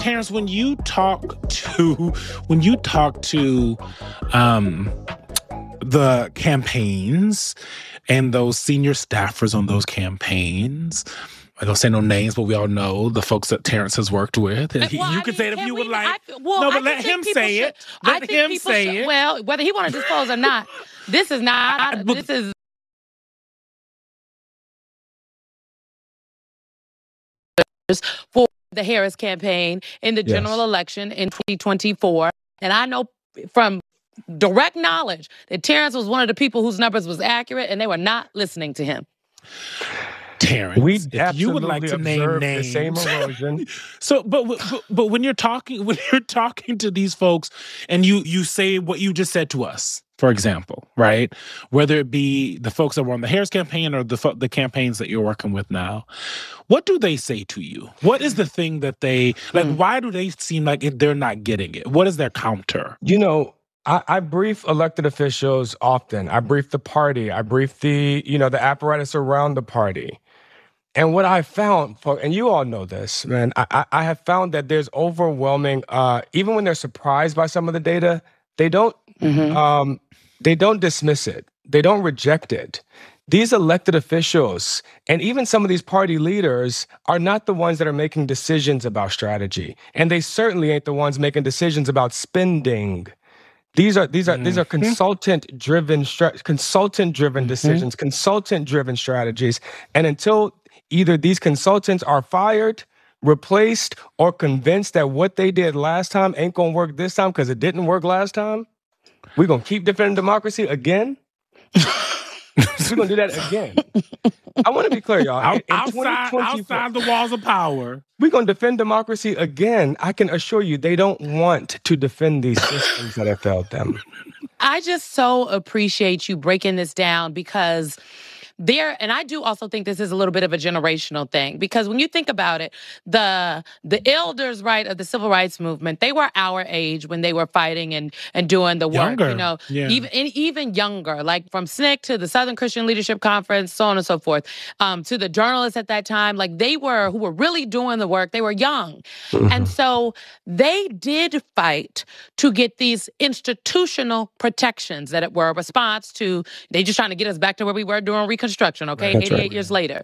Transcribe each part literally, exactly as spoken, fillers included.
Terrence, when you talk to when you talk to um, the campaigns and those senior staffers on those campaigns, I don't say no names, but we all know the folks that Terrence has worked with. And he, well, you I can mean, say it if can you we, would like. I, well, no, but I let him say should, it. Let I think him people say should, it. Well, whether he want to disclose or not, this is not. I, but, this is. For the Harris campaign in the Yes. general election in twenty twenty-four. And I know from direct knowledge that Terrence was one of the people whose numbers was accurate, and they were not listening to him. Terrence, we if you would like to name names, the same erosion. so, but, but but when you're talking when you're talking to these folks, and you you say what you just said to us, for example, right? Whether it be the folks that were on the Harris campaign or the the campaigns that you're working with now, what do they say to you? What is the thing that they like? Mm. Why do they seem like they're not getting it? What is their counter? You know, I, I brief elected officials often. I brief the party. I brief the you know the apparatus around the party. And what I found, and you all know this, man, I, I have found that there's overwhelming, uh, even when they're surprised by some of the data, they don't, Mm-hmm. um, they don't dismiss it. They don't reject it. These elected officials and even some of these party leaders are not the ones that are making decisions about strategy. And they certainly ain't the ones making decisions about spending. These are these are mm-hmm. these are consultant driven consultant driven mm-hmm. decisions, consultant driven strategies. And until either these consultants are fired, replaced, or convinced that what they did last time ain't gonna work this time because it didn't work last time, we're gonna keep defending democracy again. We're gonna do that again. I want to be clear, y'all. Out, outside, outside the walls of power, we're gonna defend democracy again. I can assure you, they don't want to defend these systems that have failed them. I just so appreciate you breaking this down because there, and I do also think this is a little bit of a generational thing, because when you think about it, the the elders, right, of the civil rights movement, they were our age when they were fighting and and doing the work, younger. you know, yeah. even even younger, like from S N C C to the Southern Christian Leadership Conference, so on and so forth, um, to the journalists at that time, like they were who were really doing the work. They were young, mm-hmm. and so they did fight to get these institutional protections that were a response to they just trying to get us back to where we were during Reconstruction. Construction, okay, That's eighty-eight right. years later.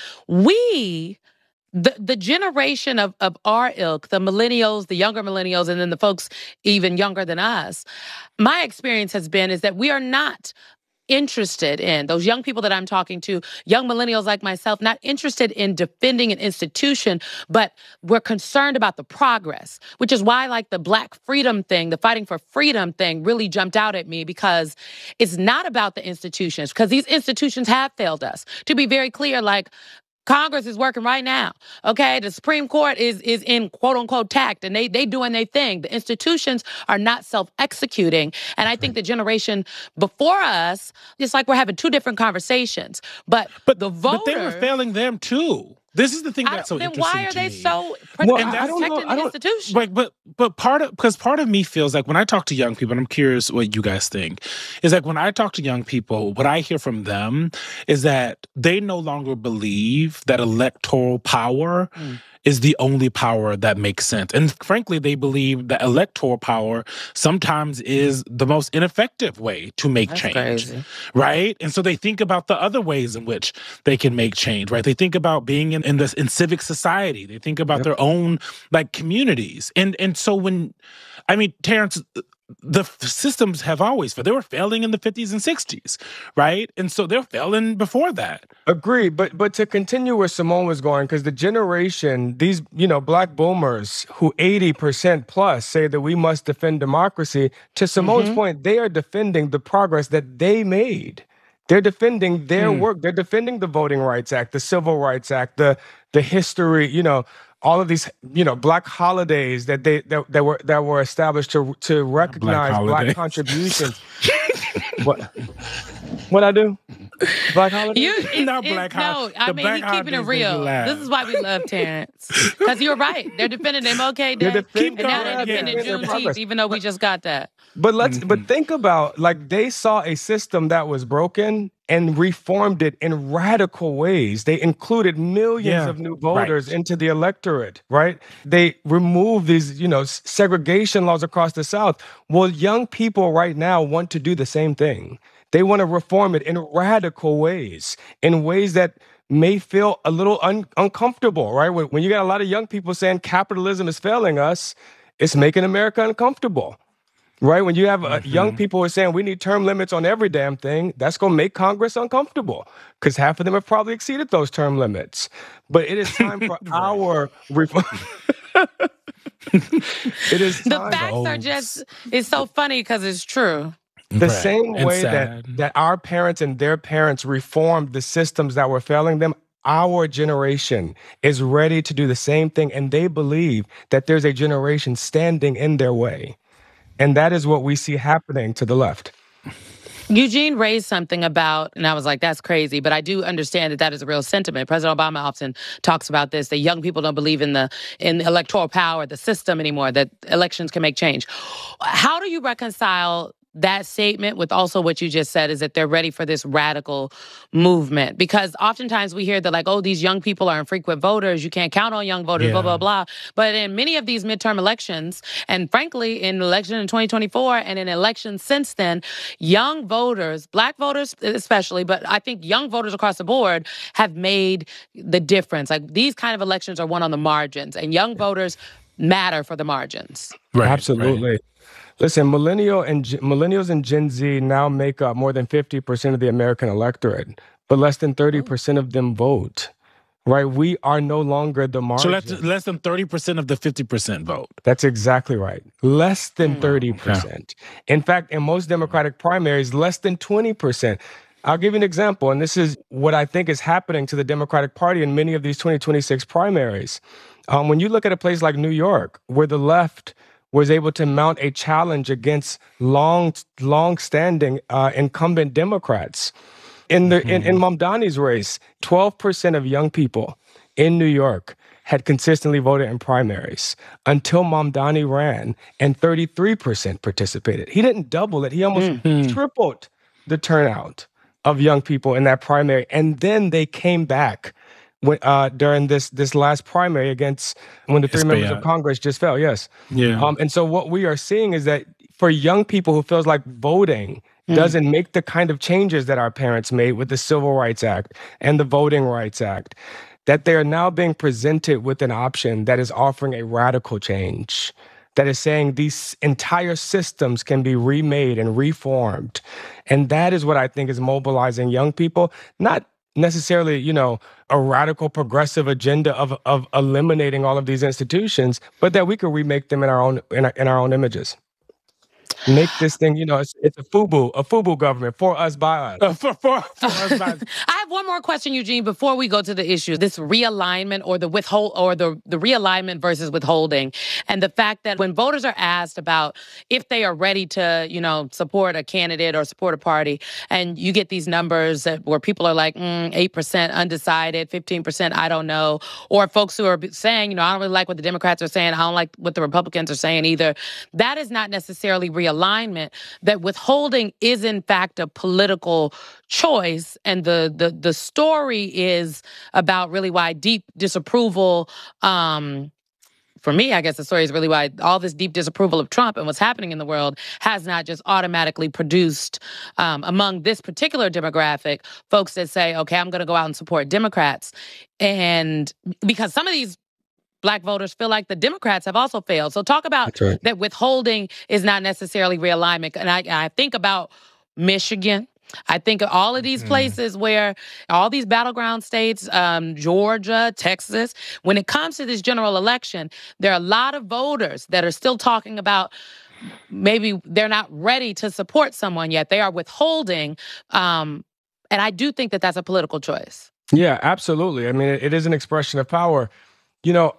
We, the, the generation of, of our ilk, the millennials, the younger millennials, and then the folks even younger than us, my experience has been is that we are not interested in, those young people that I'm talking to, young millennials like myself, not interested in defending an institution, but we're concerned about the progress, which is why like the Black freedom thing, the fighting for freedom thing really jumped out at me, because it's not about the institutions, because these institutions have failed us. To be very clear, like Congress is working right now, okay? The Supreme Court is is in quote-unquote tact, and they they doing their thing. The institutions are not self-executing. And I think the generation before us, it's like we're having two different conversations. But, but the voter... But they were failing them too. This is the thing that's so then interesting why are to they me. so Well, protecting I don't know, I the don't- institution? Like, but but part of because part of me feels like when I talk to young people, and I'm curious what you guys think, is like when I talk to young people, what I hear from them is that they no longer believe that electoral power mm. is the only power that makes sense. And frankly, they believe that electoral power sometimes is the most ineffective way to make That's change. crazy. Right? And so they think about the other ways in which they can make change, right? They think about being in, in this in civic society. They think about Yep. their own like communities. And and so when I mean, Terrence, the f- systems have always failed. They were failing in the fifties and sixties, right? And so they're failing before that. Agree, but but to continue where Simone was going, because the generation, these you know Black boomers who eighty percent plus say that we must defend democracy. To Simone's Mm-hmm. point, they are defending the progress that they made. They're defending their Mm. work. They're defending the Voting Rights Act, the Civil Rights Act, the the history. You know, all of these you know Black holidays that they that, that were that were established to to recognize Black, holidays. contributions. But What I do? Black holidays? You, it's, Not it's, Black no, holidays. I The mean, Black he's keeping it holidays make you real. laugh. This is why we love Terrence. Because you're right. They're defending M L K They're Day. defending- And now going, they're yeah. defending Defending their progress. Juneteenth, even though we just got that. But let's Mhm. but think about, like, they saw a system that was broken and reformed it in radical ways. They included millions Yeah, of new voters right. into the electorate, right? They removed these, you know, s- segregation laws across the South. Well, young people right now want to do the same thing. They want to reform it in radical ways, in ways that may feel a little un- uncomfortable, right? When, when you got a lot of young people saying capitalism is failing us, it's making America uncomfortable. Right? When you have uh, young people who are saying we need term limits on every damn thing, that's going to make Congress uncomfortable because half of them have probably exceeded those term limits. But it is time for our reform. It is The time. facts are just, it's so funny because it's true. The Right. same And way that, sad. that our parents and their parents reformed the systems that were failing them, our generation is ready to do the same thing. And they believe that there's a generation standing in their way. And that is what we see happening to the left. Eugene raised something about, and I was like, that's crazy, but I do understand that that is a real sentiment. President Obama often talks about this, that young people don't believe in the in the electoral power, the system anymore, that elections can make change. How do you reconcile that statement with also what you just said, is that they're ready for this radical movement? Because oftentimes we hear that, like, oh, these young people are infrequent voters, you can't count on young voters, Yeah. blah, blah, blah. But in many of these midterm elections, and frankly, in the election in twenty twenty-four and in elections since then, young voters, Black voters especially, but I think young voters across the board have made the difference. Like, these kind of elections are won on the margins, and young voters matter for the margins. Right, Absolutely. right. Listen, millennial and Gen- millennials and Gen Z now make up more than fifty percent of the American electorate, but less than thirty percent of them vote. Right? We are no longer the So margin. less, less than thirty percent of the fifty percent vote. That's exactly right. Less than Mm. thirty percent. In fact, in most Democratic primaries, less than twenty percent. I'll give you an example, and this is what I think is happening to the Democratic Party in many of these twenty twenty-six primaries. Um, when you look at a place like New York, where the left was able to mount a challenge against long, long-standing uh, incumbent Democrats. In the in, in Mamdani's race, twelve percent of young people in New York had consistently voted in primaries until Mamdani ran, and thirty-three percent participated. He didn't double it. He almost tripled the turnout of young people in that primary. And then they came back when, uh, during this this last primary against when the three Yes, members yeah. of Congress just fell. Yes. Yeah. Um, and so what we are seeing is that for young people who feels like voting doesn't make the kind of changes that our parents made with the Civil Rights Act and the Voting Rights Act, that they are now being presented with an option that is offering a radical change, that is saying these entire systems can be remade and reformed. And that is what I think is mobilizing young people, not necessarily, you know, a radical progressive agenda of of eliminating all of these institutions, but that we could remake them in our own in our, in our own images. Make this thing, you know, it's, it's a FUBU, a FUBU government for us, by us. Uh, for, for, for us, by- I have one more question, Eugene, before we go to the issue. This realignment or the withhold or the, the realignment versus withholding. And the fact that when voters are asked about if they are ready to, you know, support a candidate or support a party, and you get these numbers that, where people are like, mm, eight percent undecided, fifteen percent I don't know, or folks who are saying, you know, I don't really like what the Democrats are saying, I don't like what the Republicans are saying either. That is not necessarily realignment. That withholding is in fact a political choice, and the the the story is about really why deep disapproval. Um, for me, I guess the story is really why all this deep disapproval of Trump and what's happening in the world has not just automatically produced um, among this particular demographic folks that say, okay, I'm going to go out and support Democrats. And because some of these Black voters feel like the Democrats have also failed. So talk about That's right. that withholding is not necessarily realignment. And I, I think about Michigan. I think of all of these places where all these battleground states, um, Georgia, Texas, when it comes to this general election, there are a lot of voters that are still talking about maybe they're not ready to support someone yet. They are withholding. Um, and I do think that that's a political choice. Yeah, absolutely. I mean, it, it is an expression of power. You know,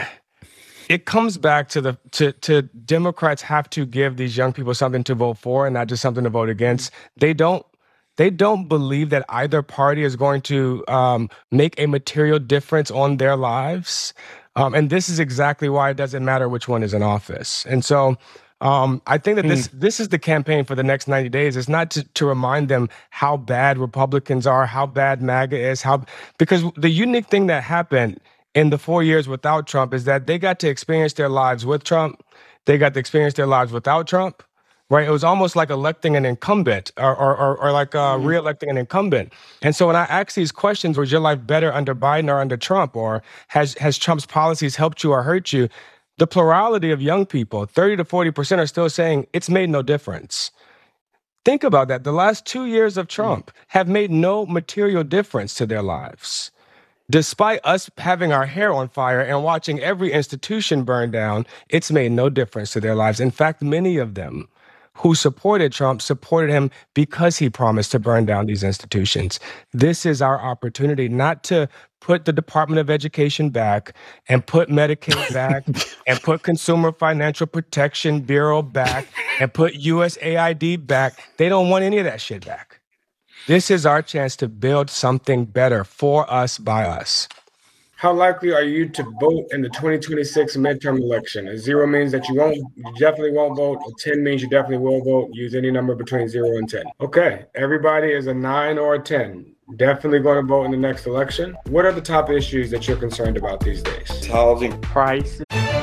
it comes back to the to to Democrats have to give these young people something to vote for and not just something to vote against. They don't They don't believe that either party is going to um, make a material difference on their lives. Um, and this is exactly why it doesn't matter which one is in office. And so um, I think that this, mm. this is the campaign for the next ninety days. It's not to, to remind them how bad Republicans are, how bad MAGA is, how because the unique thing that happened in the four years without Trump is that they got to experience their lives with Trump. They got to experience their lives without Trump. Right, it was almost like electing an incumbent, or or, or, or like uh, mm-hmm. re-electing an incumbent. And so when I ask these questions, was your life better under Biden or under Trump, or has has Trump's policies helped you or hurt you? The plurality of young people, thirty to forty percent, are still saying it's made no difference. Think about that. The last two years of Trump mm-hmm. have made no material difference to their lives. Despite us having our hair on fire and watching every institution burn down, it's made no difference to their lives. In fact, many of them who supported Trump supported him because he promised to burn down these institutions. This is our opportunity not to put the Department of Education back and put Medicaid back and put Consumer Financial Protection Bureau back and put U S A I D back. They don't want any of that shit back. This is our chance to build something better for us, by us. How likely are you to vote in the twenty twenty-six midterm election? A zero means that you won't, you definitely won't vote. A ten means you definitely will vote. Use any number between zero and ten. Okay, everybody is a nine or a ten. Definitely going to vote in the next election. What are the top issues that you're concerned about these days? Housing prices.